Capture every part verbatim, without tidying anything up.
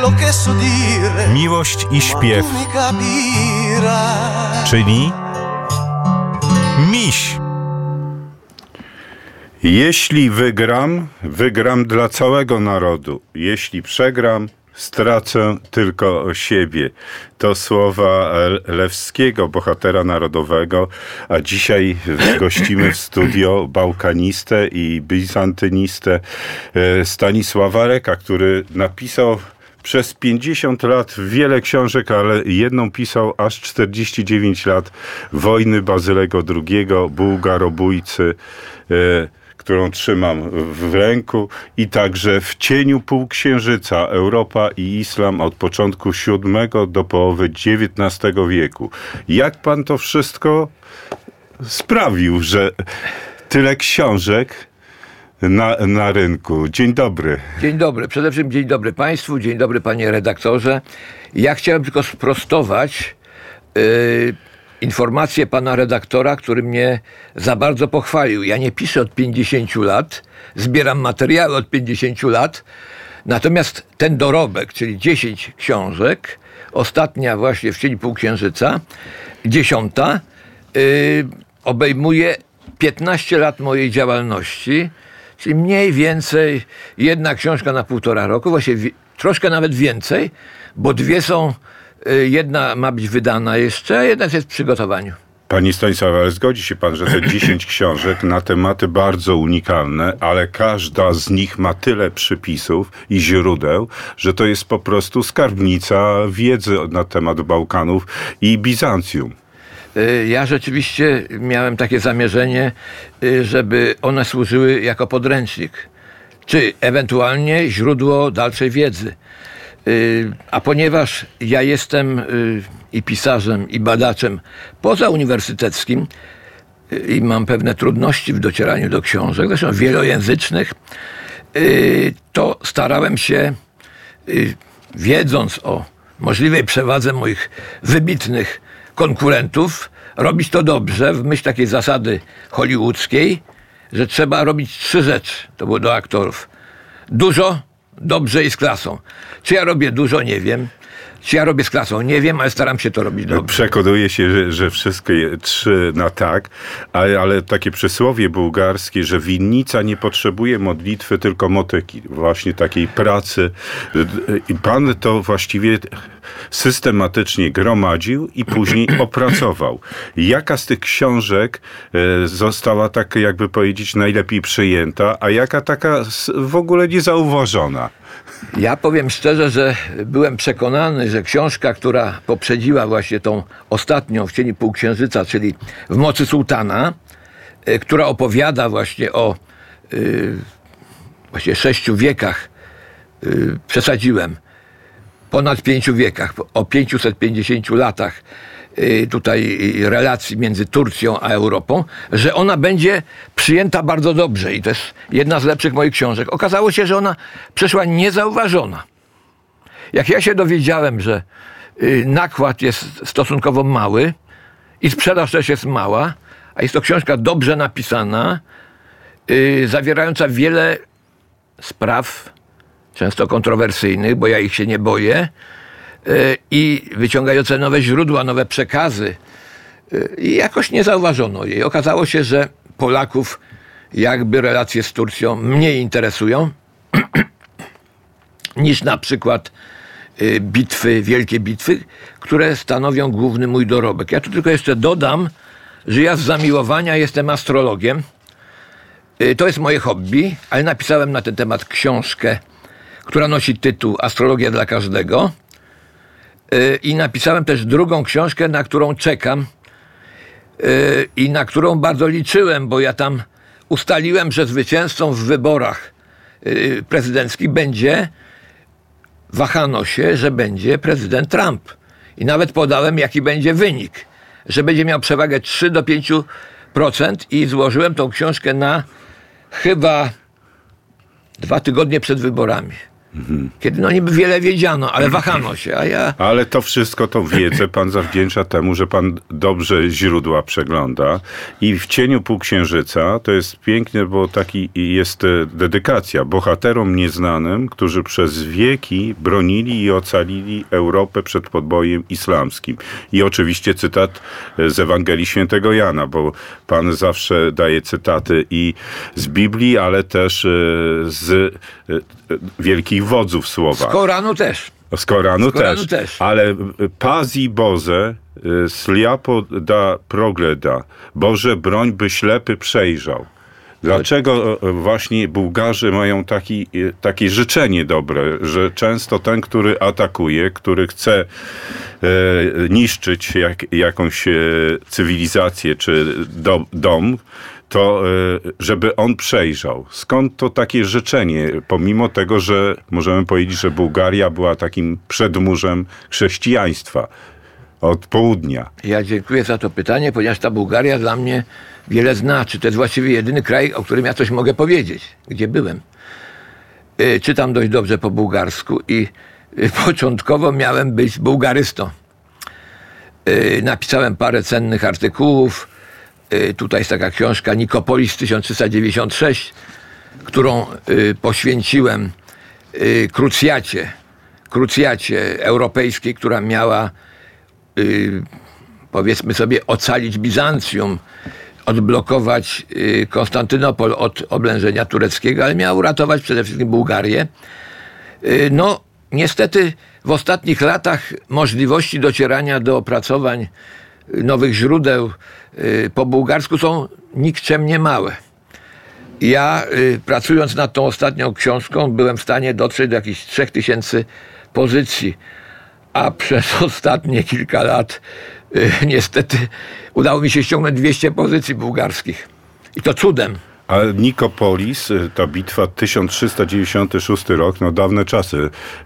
Miłość i śpiew, czyli miś. Jeśli wygram, wygram dla całego narodu. Jeśli przegram, stracę tylko siebie. To słowa Lewskiego, bohatera narodowego, a dzisiaj gościmy w studio bałkanistę i bizantynistę Stanisława Reka, który napisał przez pięćdziesiąt lat wiele książek, ale jedną pisał aż czterdzieści dziewięć lat, Wojny Bazylego drugiego, Bułgarobójcy, którą trzymam w ręku, i także W cieniu półksiężyca, Europa i Islam od początku siódmego do połowy dziewiętnastego wieku. Jak pan to wszystko sprawił, że tyle książek na, na rynku? Dzień dobry. Dzień dobry. Przede wszystkim dzień dobry państwu, dzień dobry panie redaktorze. Ja chciałem tylko sprostować yy, informację pana redaktora, który mnie za bardzo pochwalił. Ja nie piszę od pięćdziesięciu lat, zbieram materiały od pięćdziesięciu lat, natomiast ten dorobek, czyli dziesięć książek, ostatnia właśnie W cieniu półksiężyca, dziesiąta, yy, obejmuje piętnaście lat mojej działalności, czyli mniej więcej jedna książka na półtora roku, właściwie troszkę nawet więcej, bo dwie są, jedna ma być wydana jeszcze, a jedna jest w przygotowaniu. Panie Stanisławie, ale zgodzi się pan, że te dziesięć książek na tematy bardzo unikalne, ale każda z nich ma tyle przypisów i źródeł, że to jest po prostu skarbnica wiedzy na temat Bałkanów i Bizancjum. Ja rzeczywiście miałem takie zamierzenie, żeby one służyły jako podręcznik, czy ewentualnie źródło dalszej wiedzy. A ponieważ ja jestem i pisarzem, i badaczem pozauniwersyteckim i mam pewne trudności w docieraniu do książek, zresztą wielojęzycznych, to starałem się, wiedząc o możliwej przewadze moich wybitnych konkurentów, robić to dobrze, w myśl takiej zasady hollywoodzkiej, że trzeba robić trzy rzeczy. To było do aktorów. Dużo, dobrze i z klasą. Czy ja robię dużo? Nie wiem. Czy ja robię z klasą? Nie wiem, ale staram się to robić dobrze. Przekonuję się, że, że wszystkie trzy na tak, ale, ale takie przysłowie bułgarskie, że winnica nie potrzebuje modlitwy, tylko motyki. Właśnie takiej pracy. I pan to właściwie systematycznie gromadził i później opracował. Jaka z tych książek została tak, jakby powiedzieć, najlepiej przyjęta, a jaka taka w ogóle niezauważona? Ja powiem szczerze, że byłem przekonany, że książka, która poprzedziła właśnie tą ostatnią W cieniu półksiężyca, czyli W mocy sułtana, y, która opowiada właśnie o y, właśnie sześciu wiekach, y, przesadziłem, ponad pięciu wiekach, o pięciuset pięćdziesięciu latach y, tutaj y, relacji między Turcją a Europą, że ona będzie przyjęta bardzo dobrze i to jest jedna z lepszych moich książek. Okazało się, że ona przeszła niezauważona. Jak ja się dowiedziałem, że y, nakład jest stosunkowo mały i sprzedaż też jest mała, a jest to książka dobrze napisana, y, zawierająca wiele spraw, często kontrowersyjnych, bo ja ich się nie boję, i wyciągające nowe źródła, nowe przekazy, i jakoś nie zauważono jej. Okazało się, że Polaków jakby relacje z Turcją mniej interesują niż na przykład bitwy, wielkie bitwy, które stanowią główny mój dorobek. Ja tu tylko jeszcze dodam, że ja z zamiłowania jestem astrologiem. To jest moje hobby, ale napisałem na ten temat książkę, która nosi tytuł Astrologia dla każdego. I napisałem też drugą książkę, na którą czekam i na którą bardzo liczyłem, bo ja tam ustaliłem, że zwycięzcą w wyborach prezydenckich będzie, wahano się, że będzie prezydent Trump. I nawet podałem, jaki będzie wynik, że będzie miał przewagę trzy do pięciu procent i złożyłem tą książkę na chyba dwa tygodnie przed wyborami. Mhm. Kiedy no niby wiele wiedziano, ale wahano się, a ja... Ale to wszystko, tą wiedzę pan zawdzięcza temu, że pan dobrze źródła przegląda i w Cieniu Półksiężyca to jest piękne, bo taki jest dedykacja bohaterom nieznanym, którzy przez wieki bronili i ocalili Europę przed podbojem islamskim. I oczywiście cytat z Ewangelii Świętego Jana, bo pan zawsze daje cytaty i z Biblii, ale też z wielkich wodzów słowa. Z Koranu też. Z Koranu, Z Koranu też. też. Ale Pazi Boże, sliapo da progleda. Boże, broń, by ślepy przejrzał. Dlaczego właśnie Bułgarzy mają taki, takie życzenie dobre, że często ten, który atakuje, który chce e, niszczyć jak, jakąś e, cywilizację czy do, dom, to żeby on przejrzał. Skąd to takie życzenie, pomimo tego, że możemy powiedzieć, że Bułgaria była takim przedmurzem chrześcijaństwa od południa? Ja dziękuję za to pytanie, ponieważ ta Bułgaria dla mnie wiele znaczy. To jest właściwie jedyny kraj, o którym ja coś mogę powiedzieć, gdzie byłem. Czytam dość dobrze po bułgarsku i początkowo miałem być bułgarystą. Napisałem parę cennych artykułów. Tutaj jest taka książka Nikopolis tysiąc trzysta dziewięćdziesiąt sześć, którą y, poświęciłem y, krucjacie, krucjacie europejskiej, która miała y, powiedzmy sobie ocalić Bizancjum, odblokować y, Konstantynopol od oblężenia tureckiego, ale miała uratować przede wszystkim Bułgarię. Y, no niestety w ostatnich latach możliwości docierania do opracowań nowych źródeł po bułgarsku są nikczemnie małe. Ja pracując nad tą ostatnią książką byłem w stanie dotrzeć do jakichś trzech tysięcy pozycji, a przez ostatnie kilka lat niestety udało mi się ściągnąć dwieście pozycji bułgarskich. I to cudem. A Nikopolis, ta bitwa tysiąc trzysta dziewięćdziesiąty szósty rok, no dawne czasy,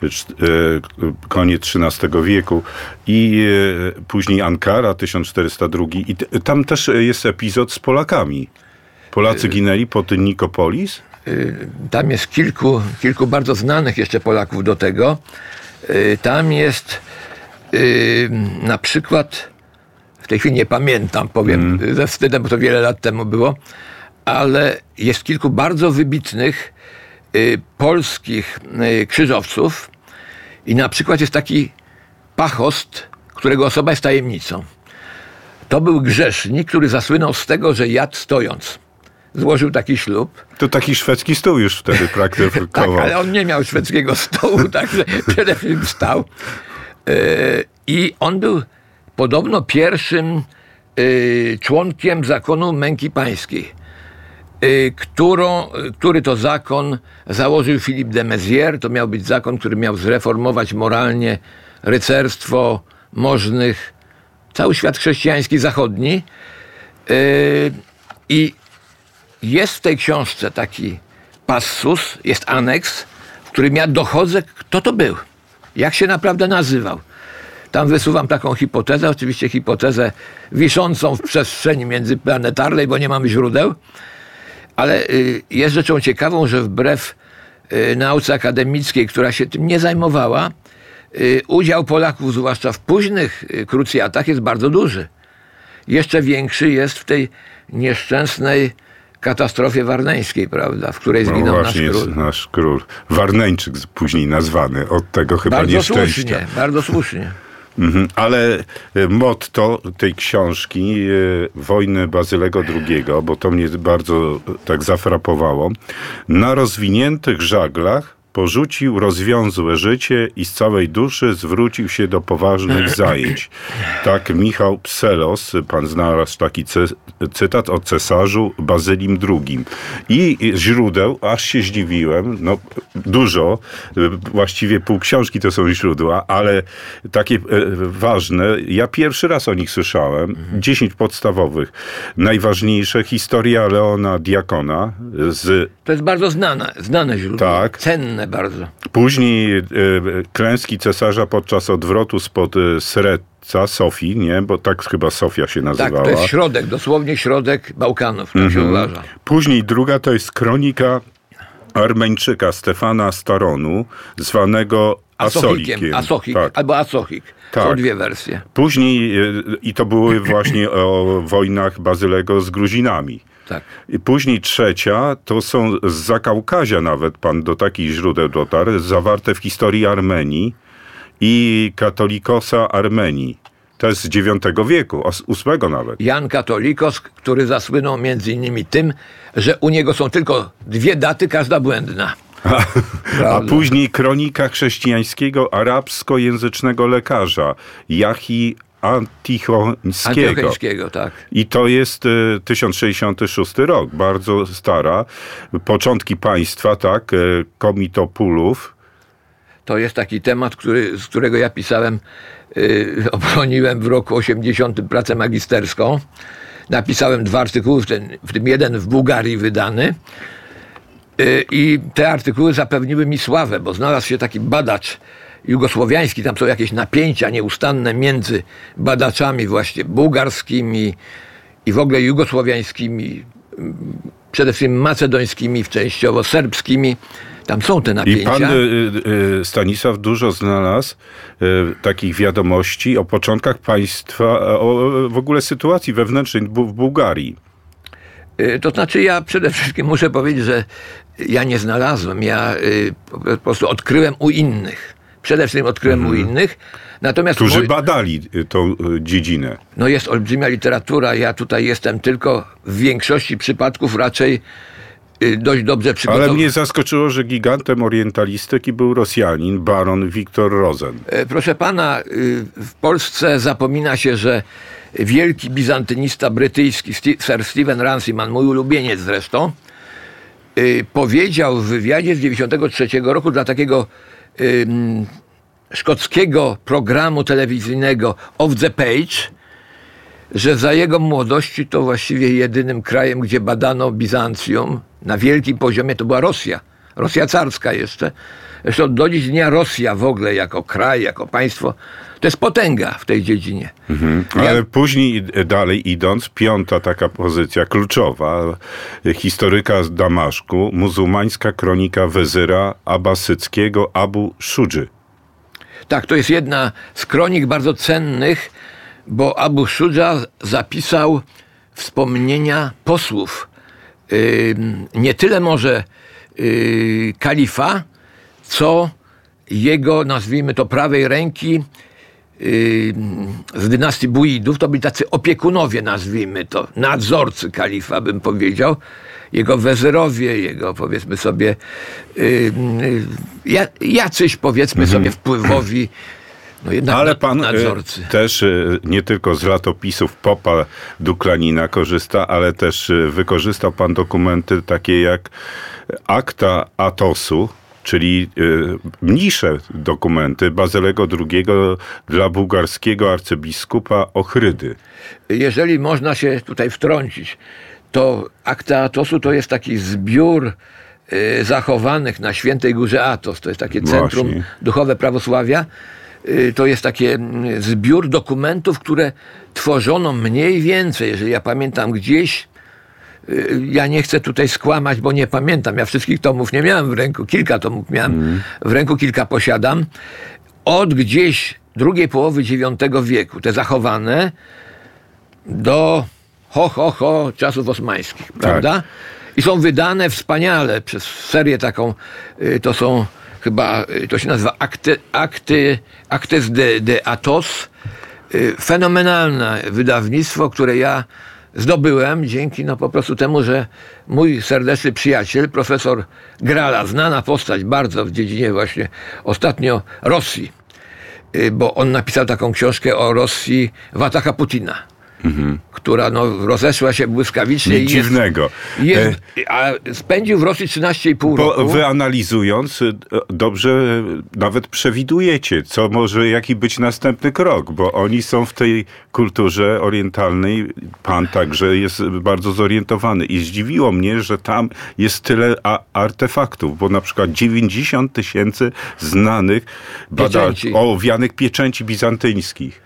koniec trzynastego wieku i później Ankara tysiąc czterysta drugi i t- tam też jest epizod z Polakami. Polacy ginęli pod Nikopolis? Tam jest kilku, kilku bardzo znanych jeszcze Polaków do tego. Tam jest na przykład, w tej chwili nie pamiętam, powiem mm. ze wstydem, bo to wiele lat temu było, ale jest kilku bardzo wybitnych y, polskich y, krzyżowców i na przykład jest taki Pachost, którego osoba jest tajemnicą. To był grzesznik, który zasłynął z tego, że jadł stojąc. Złożył taki ślub. To taki szwedzki stół już wtedy praktykował. Tak, ale on nie miał szwedzkiego stołu, także przede wszystkim stał. Y, I on był podobno pierwszym y, członkiem zakonu męki pańskiej. Którą, który to zakon założył Philippe de Maizière. To miał być zakon, który miał zreformować moralnie rycerstwo możnych, cały świat chrześcijański zachodni. I jest w tej książce taki passus, jest aneks, w którym ja dochodzę, kto to był, jak się naprawdę nazywał. Tam wysuwam taką hipotezę, oczywiście hipotezę wiszącą w przestrzeni międzyplanetarnej, bo nie mamy źródeł. Ale jest rzeczą ciekawą, że wbrew nauce akademickiej, która się tym nie zajmowała, udział Polaków, zwłaszcza w późnych krucjatach, jest bardzo duży. Jeszcze większy jest w tej nieszczęsnej katastrofie warneńskiej, prawda, w której zginął no nasz król. Jest nasz król. Warneńczyk później nazwany, od tego chyba bardzo nieszczęścia. Słusznie, bardzo słusznie. Mhm, ale motto tej książki, Wojny Bazylego drugiego, bo to mnie bardzo tak zafrapowało, na rozwiniętych żaglach porzucił rozwiązłe życie i z całej duszy zwrócił się do poważnych zajęć. Tak Michał Pselos, pan znalazł taki cy- cytat o cesarzu Bazylim drugim. I źródeł, aż się zdziwiłem, no dużo, właściwie pół książki to są źródła, ale takie e, ważne, ja pierwszy raz o nich słyszałem, dziesięć podstawowych. Najważniejsze, historia Leona Diakona z... To jest bardzo znane, znane źródło, tak. Cenne bardzo. Później e, klęski cesarza podczas odwrotu spod e, Sreca, Sofii, nie? Bo tak chyba Sofia się nazywała. Tak, to jest środek, dosłownie środek Bałkanów, tak mm-hmm. się uważa. Później druga to jest kronika Armeńczyka Stefana Staronu, zwanego Asochikiem, Asolikiem. Asochik, Tak. albo Asochik. Tak. Są dwie wersje. Później, e, i to były właśnie o wojnach Bazylego z Gruzinami. Tak. I później trzecia, to są z Zakaukazia nawet, pan do takich źródeł dotarł, zawarte w historii Armenii i katolikosa Armenii. To jest z dziewiątego wieku, z ósmego nawet. Jan Katolikos, który zasłynął między innymi tym, że u niego są tylko dwie daty, każda błędna. A, a Prawda. później kronika chrześcijańskiego arabskojęzycznego lekarza Jahi Antichońskiego. Antiocheńskiego, tak. I to jest y, tysiąc sześćdziesiąty szósty rok, bardzo stara. Początki państwa, tak, y, Komitopulów. To jest taki temat, który, z którego ja pisałem, yy, obroniłem w roku osiemdziesiątym pracę magisterską. Napisałem dwa artykuły, w, ten, w tym jeden w Bułgarii wydany. Yy, I te artykuły zapewniły mi sławę, bo znalazł się taki badacz jugosłowiański, tam są jakieś napięcia nieustanne między badaczami właśnie bułgarskimi i w ogóle jugosłowiańskimi, przede wszystkim macedońskimi, częściowo serbskimi. Tam są te I napięcia. pan y, y, Stanisław dużo znalazł y, takich wiadomości o początkach państwa, o w ogóle sytuacji wewnętrznej bu- w Bułgarii. Y, To znaczy ja przede wszystkim muszę powiedzieć, że ja nie znalazłem, ja y, po po prostu odkryłem u innych. Przede wszystkim odkryłem Mhm. u innych. Natomiast Którzy moi- badali y, tą y, dziedzinę. no jest olbrzymia literatura, ja tutaj jestem tylko w większości przypadków raczej y, dość dobrze przygotowany. Ale mnie zaskoczyło, że gigantem orientalistyki był Rosjanin, baron Wiktor Rosen. E, Proszę pana, y, w Polsce zapomina się, że wielki bizantynista brytyjski Sti- Sir Stephen Runciman, mój ulubieniec zresztą, y, powiedział w wywiadzie z dziewięćdziesiątego trzeciego roku dla takiego ym, szkockiego programu telewizyjnego Off the Page, że za jego młodości to właściwie jedynym krajem, gdzie badano Bizancjum na wielkim poziomie, to była Rosja. Rosja carska jeszcze. Zresztą do dziś dnia Rosja w ogóle jako kraj, jako państwo, to jest potęga w tej dziedzinie. Ale Ja- później e, dalej idąc, piąta taka pozycja kluczowa, e, historyka z Damaszku, muzułmańska kronika wezyra abasyckiego Abu Szudży. Tak, to jest jedna z kronik bardzo cennych, bo Abu Szudża zapisał wspomnienia posłów. Yy, nie tyle może yy, kalifa, co jego, nazwijmy to, prawej ręki yy, z dynastii Buidów. To byli tacy opiekunowie, nazwijmy to, nadzorcy kalifa, bym powiedział. Jego wezyrowie, jego, powiedzmy sobie, yy, yy, ja- jacyś, powiedzmy sobie, wpływowi, no jednak Ale na- pan e, nadzorcy. też e, nie tylko z latopisów popa Duklanina korzysta, ale też e, wykorzystał pan dokumenty takie jak Akta Atosu, czyli e, mniejsze dokumenty Bazylego drugiego dla bułgarskiego arcybiskupa Ochrydy. Jeżeli można się tutaj wtrącić, to Akta Atosu to jest taki zbiór y, zachowanych na Świętej Górze Atos. To jest takie centrum Właśnie. duchowe prawosławia. Y, to jest taki zbiór dokumentów, które tworzono mniej więcej, jeżeli ja pamiętam gdzieś, y, ja nie chcę tutaj skłamać, bo nie pamiętam. Ja wszystkich tomów nie miałem w ręku. Kilka tomów miałem w ręku, kilka posiadam. Od gdzieś drugiej połowy dziewiątego wieku, te zachowane, do ho, ho, ho, czasów osmańskich, prawda? I są wydane wspaniale przez serię taką, y, to są chyba, y, to się nazywa Akty, akty, Actes de, de Athos. Y, Fenomenalne wydawnictwo, które ja zdobyłem dzięki no po prostu temu, że mój serdeczny przyjaciel, profesor Grala, znana postać bardzo w dziedzinie właśnie ostatnio Rosji, y, bo on napisał taką książkę o Rosji Wataha Putina. Która no, rozeszła się błyskawicznie. Nic i jest- dziwnego. Jest, a spędził w Rosji trzynaście i pół Bo roku. wy analizując, y, dobrze y, nawet przewidujecie, co może, jaki być następny krok, bo oni są w tej kulturze orientalnej, pan także jest bardzo zorientowany i zdziwiło mnie, że tam jest tyle a- artefaktów, bo na przykład dziewięćdziesiąt tysięcy znanych badaczy, Pieczęci. owianych pieczęci bizantyjskich.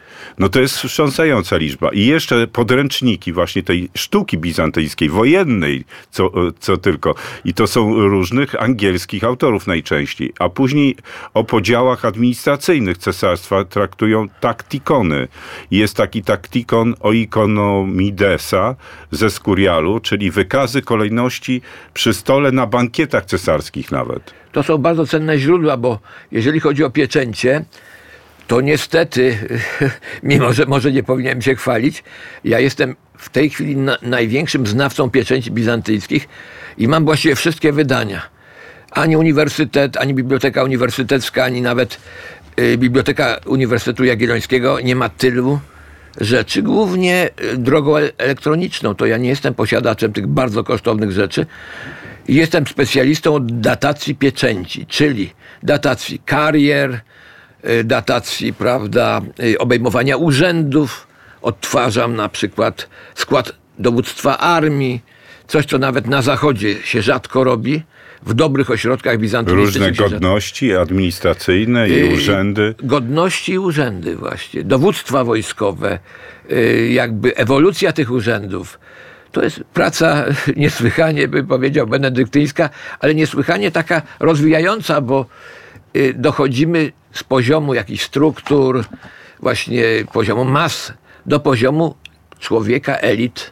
No to jest wstrząsająca liczba. I jeszcze podręczniki właśnie tej sztuki bizantyjskiej, wojennej, co, co tylko. I to są różnych angielskich autorów najczęściej. A później o podziałach administracyjnych cesarstwa traktują taktikony. Jest taki taktikon Oikonomidesa ze Skurialu, czyli wykazy kolejności przy stole na bankietach cesarskich nawet. To są bardzo cenne źródła, bo jeżeli chodzi o pieczęcie, to niestety, mimo że może nie powinienem się chwalić, ja jestem w tej chwili na, największym znawcą pieczęci bizantyjskich i mam właściwie wszystkie wydania. Ani uniwersytet, ani Biblioteka Uniwersytecka, ani nawet y, Biblioteka Uniwersytetu Jagiellońskiego nie ma tylu rzeczy, głównie drogą elektroniczną. To ja nie jestem posiadaczem tych bardzo kosztownych rzeczy. Jestem specjalistą od datacji pieczęci, czyli datacji karier, datacji, prawda, obejmowania urzędów. Odtwarzam na przykład skład dowództwa armii, coś, co nawet na zachodzie się rzadko robi, w dobrych ośrodkach bizantynistycznych. Różne godności administracyjne i urzędy. Godności i urzędy właśnie. Dowództwa wojskowe, jakby ewolucja tych urzędów. To jest praca niesłychanie, bym powiedział, benedyktyńska, ale niesłychanie taka rozwijająca, bo dochodzimy z poziomu jakichś struktur, właśnie poziomu mas, do poziomu człowieka, elit.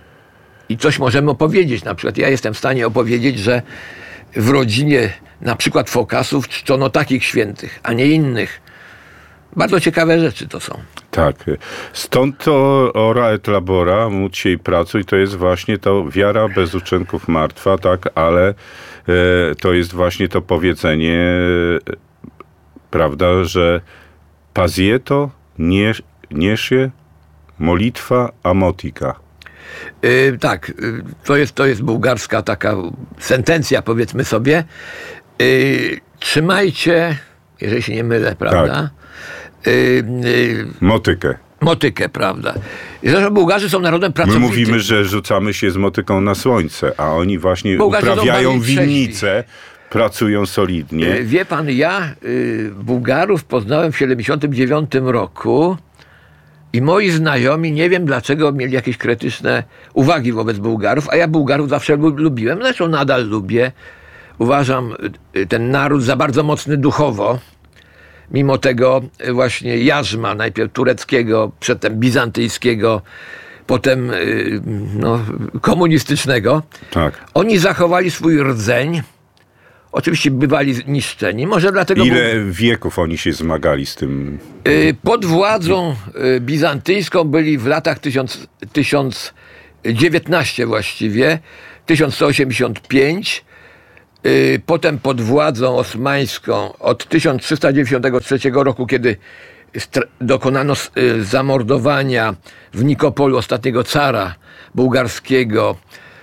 I coś możemy opowiedzieć. Na przykład ja jestem w stanie opowiedzieć, że w rodzinie na przykład Fokasów czczono takich świętych, a nie innych. Bardzo ciekawe rzeczy to są. Tak. Stąd to ora et labora, módl się i pracuj, to jest właśnie to wiara bez uczynków martwa, tak, ale e, to jest właśnie to powiedzenie, e, prawda, że pasieto nie, niesie molitwa amotika. Yy, tak, yy, to jest, to jest bułgarska taka sentencja, powiedzmy sobie. Yy, trzymajcie, jeżeli się nie mylę, prawda? Tak. Yy, yy, Motykę. motykę, prawda? Zresztą Bułgarzy są narodem My pracowitym. mówimy, że rzucamy się z motyką na słońce, a oni właśnie Bułgarzy są uprawiają bardziej trzeźwi. winnice, pracują solidnie. Yy, wie pan, ja yy, Bułgarów poznałem w siedemdziesiątym dziewiątym roku i moi znajomi, nie wiem dlaczego, mieli jakieś krytyczne uwagi wobec Bułgarów, a ja Bułgarów zawsze lubiłem, zresztą nadal lubię. Uważam yy, ten naród za bardzo mocny duchowo. Mimo tego właśnie jarzma, najpierw tureckiego, przedtem bizantyjskiego, potem no, komunistycznego. Tak. Oni zachowali swój rdzeń. Oczywiście bywali niszczeni. Może dlatego... Ile był... wieków oni się zmagali z tym? Pod władzą bizantyjską byli w latach tysiąc dziewiętnaście właściwie, tysiąc sto osiemdziesiąt pięć. Potem pod władzą osmańską od tysiąc trzysta dziewięćdziesiątego trzeciego roku, kiedy dokonano zamordowania w Nikopolu ostatniego cara bułgarskiego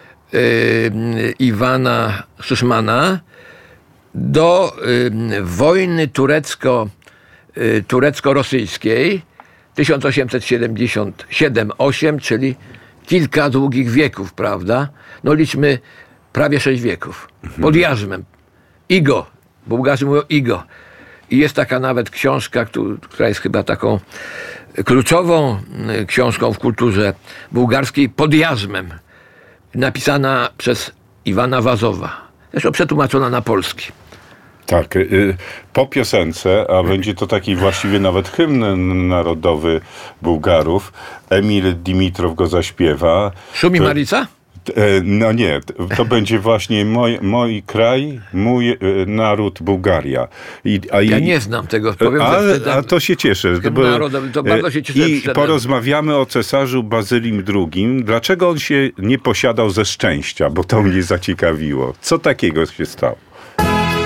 Iwana Szyszmana, do wojny turecko, turecko-rosyjskiej tysiąc osiemset siedemdziesiąt siedem osiem, czyli kilka długich wieków, prawda? No liczmy prawie sześć wieków. Pod jarzmem. Igo. Bułgarzy mówią Igo. I jest taka nawet książka, która jest chyba taką kluczową książką w kulturze bułgarskiej, Pod jarzmem. Napisana przez Iwana Wazowa. Zresztą przetłumaczona na polski. Tak, po piosence, a będzie to taki właściwie nawet hymn narodowy Bułgarów, Emil Dimitrow go zaśpiewa. Szumi Marica? No nie, to będzie właśnie mój, mój kraj, mój naród Bułgaria. I, a ja i, nie znam tego. Powiem, a, że a to się cieszę. To, narodowy, to bardzo się cieszę. I porozmawiamy o cesarzu Bazylim drugim. Dlaczego on się nie posiadał ze szczęścia? Bo to mnie zaciekawiło. Co takiego się stało?